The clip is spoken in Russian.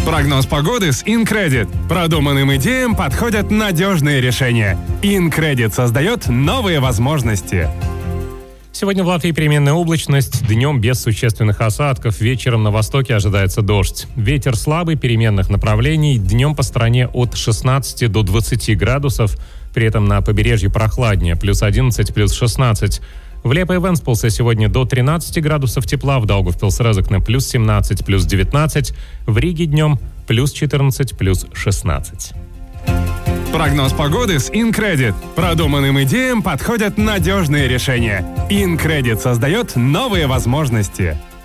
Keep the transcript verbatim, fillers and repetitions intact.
Прогноз погоды с InCredit. Продуманным идеям подходят надежные решения. InCredit создает новые возможности. Сегодня в Латвии переменная облачность, днем без существенных осадков, вечером на востоке ожидается дождь. Ветер слабый, переменных направлений, днем по стране от шестнадцати до двадцати градусов, при этом на побережье прохладнее, плюс одиннадцать, плюс шестнадцать. В Лепе и Венспилсе сегодня до тринадцати градусов тепла, в Даугавпилс-Резекне плюс семнадцать, плюс девятнадцать, в Риге днем плюс четырнадцать, плюс шестнадцать. Прогноз погоды с InCredit. Продуманным идеям подходят надежные решения. InCredit создает новые возможности.